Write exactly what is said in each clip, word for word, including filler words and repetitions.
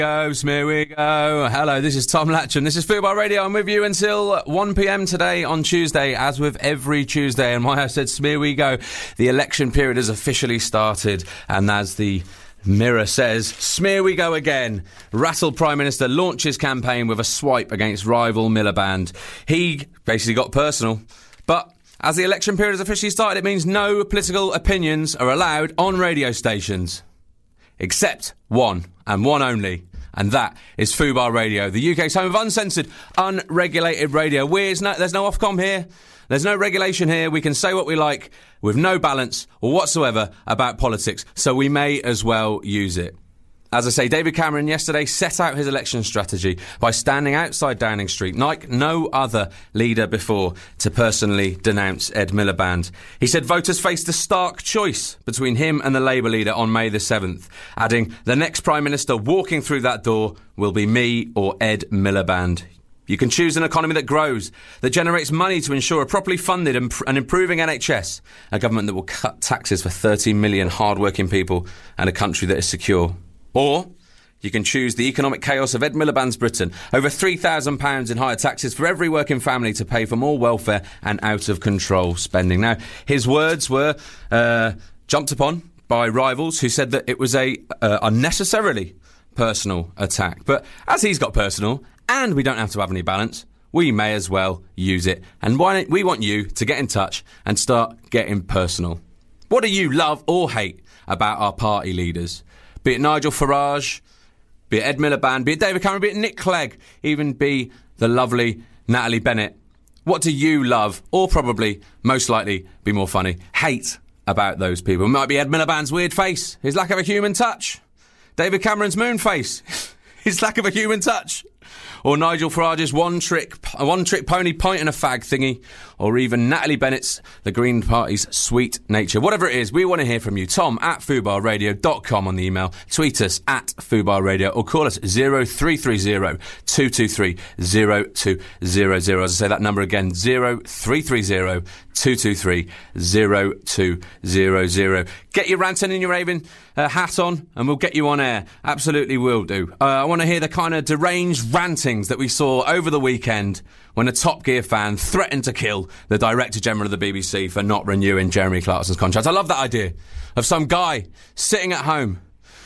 Go, smear we go. Hello, this is Tom Latcham. This is Football Radio. I'm with you until one p.m. today on Tuesday, as with every Tuesday. And why I said smear we go, the election period has officially started, and as the Mirror says, smear we go again. Rattle Prime Minister launches campaign with a swipe against rival Miliband. He basically got personal, but as the election period has officially started, it means no political opinions are allowed on radio stations. Except one, and one only. And that is Fubar Radio, the U K's home of uncensored, unregulated radio. We're, no, there's no Ofcom here. There's no regulation here. We can say what we like with no balance or whatsoever about politics, so we may as well use it. As I say, David Cameron yesterday set out his election strategy by standing outside Downing Street, like no other leader before, to personally denounce Ed Miliband. He said voters faced a stark choice between him and the Labour leader on May the seventh, adding, the next Prime Minister walking through that door will be me or Ed Miliband. You can choose an economy that grows, that generates money to ensure a properly funded and, pr- and improving N H S, a government that will cut taxes for thirty million hard-working people, and a country that is secure. Or you can choose the economic chaos of Ed Miliband's Britain. Over three thousand pounds in higher taxes for every working family to pay for more welfare and out-of-control spending. Now, his words were uh, jumped upon by rivals who said that it was a uh, unnecessarily personal attack. But as he's got personal, and we don't have to have any balance, we may as well use it. And why don't we want you to get in touch and start getting personal. What do you love or hate about our party leaders? Be it Nigel Farage, be it Ed Miliband, be it David Cameron, be it Nick Clegg, even be the lovely Natalie Bennett. What do you love, or probably, most likely, be more funny, hate about those people? It might be Ed Miliband's weird face, his lack of a human touch. David Cameron's moon face, his lack of a human touch. Or Nigel Farage's one-trick one-trick pony pint and a fag thingy. Or even Natalie Bennett's, the Green Party's sweet nature. Whatever it is, we want to hear from you. Tom at fubar radio dot com on the email. Tweet us at fubar radio or call us zero three three zero, two two three, zero two zero zero. As I say that number again, zero three three zero, two two three, zero two zero zero. Get your ranting and your raving uh, hat on and we'll get you on air. Absolutely will do. Uh, I want to hear the kind of deranged ranting that we saw over the weekend when a Top Gear fan threatened to kill the Director General of the B B C for not renewing Jeremy Clarkson's contract. I love that idea of some guy sitting at home.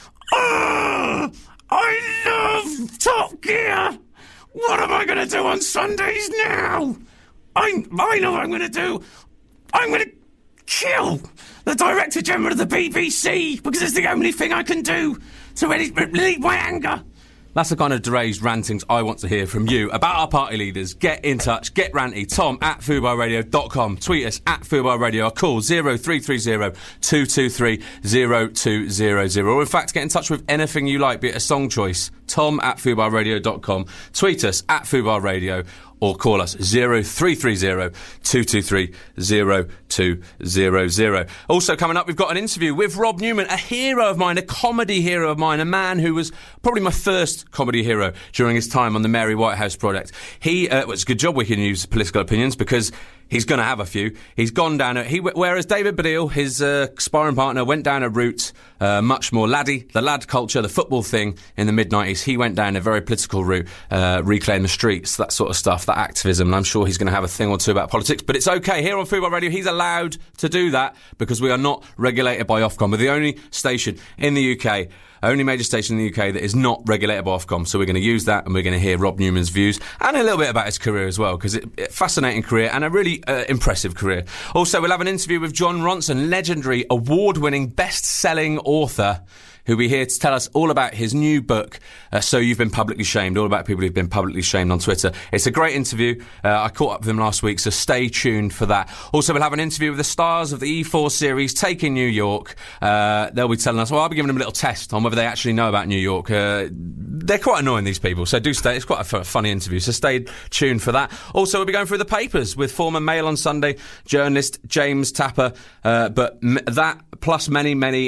Oh, I love Top Gear. What am I going to do on Sundays now? I, I know what I'm going to do. I'm going to kill the Director General of the B B C because it's the only thing I can do to relieve my anger. That's the kind of deranged rantings I want to hear from you about our party leaders. Get in touch, get ranty. Tom at fubar radio dot com. Tweet us at fubar radio or call zero three three zero, two two three, zero two zero zero. Or in fact, get in touch with anything you like, be it a song choice. Tom at fubar radio dot com. Tweet us at fubar radio or call us zero three three zero, two two three, zero two zero zero. Also coming up, we've got an interview with Rob Newman, a hero of mine, a comedy hero of mine, a man who was probably my first comedy hero during his time on the Mary Whitehouse project. He, uh, well, it's a good job we can use political opinions because he's going to have a few. He's gone down a... He, whereas David Baddiel, his uh, sparring partner, went down a route uh, much more laddie, the lad culture, the football thing in the mid-nineties. He went down a very political route, uh, reclaim the streets, that sort of stuff, that activism. And I'm sure he's going to have a thing or two about politics. But it's okay. Here on Football Radio, he's allowed to do that because we are not regulated by Ofcom. We're the only station in the U K, only major station in the U K that is not regulated by Ofcom. So we're going to use that and we're going to hear Rob Newman's views and a little bit about his career as well, because it's a fascinating career and a really uh, impressive career. Also, we'll have an interview with Jon Ronson, legendary, award-winning, best-selling author, who'll be here to tell us all about his new book, uh, So You've Been Publicly Shamed, all about people who've been publicly shamed on Twitter. It's a great interview. Uh, I caught up with him last week, so stay tuned for that. Also, we'll have an interview with the stars of the E four series, Taking New York. Uh, they'll be telling us, well, I'll be giving them a little test on whether they actually know about New York. Uh, they're quite annoying, these people, so do stay. It's quite a f- funny interview, so stay tuned for that. Also, we'll be going through the papers with former Mail on Sunday journalist James Tapper, uh, but m- that plus many, many